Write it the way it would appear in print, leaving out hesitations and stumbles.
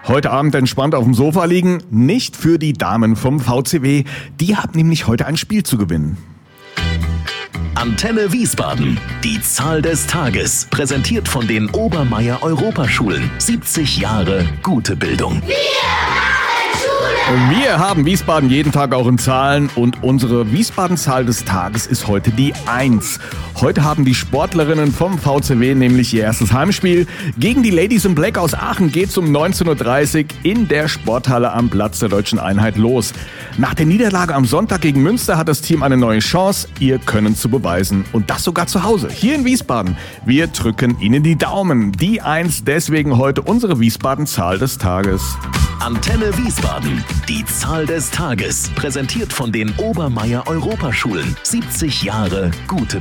Heute Abend entspannt auf dem Sofa liegen, nicht für die Damen vom VCW. Die haben nämlich heute ein Spiel zu gewinnen. Antenne Wiesbaden. Die Zahl des Tages. Präsentiert von den Obermeier Europaschulen. 70 Jahre gute Bildung. Wir haben Wiesbaden jeden Tag auch in Zahlen und unsere Wiesbaden-Zahl des Tages ist heute die 1. Heute haben die Sportlerinnen vom VCW nämlich ihr erstes Heimspiel. Gegen die Ladies in Black aus Aachen geht's um 19.30 Uhr in der Sporthalle am Platz der Deutschen Einheit los. Nach der Niederlage am Sonntag gegen Münster hat das Team eine neue Chance, ihr Können zu beweisen. Und das sogar zu Hause, hier in Wiesbaden. Wir drücken Ihnen die Daumen. Die 1, deswegen heute unsere Wiesbaden-Zahl des Tages. Antenne Wiesbaden. Die Zahl des Tages. Präsentiert von den Obermeier Europaschulen. 70 Jahre gute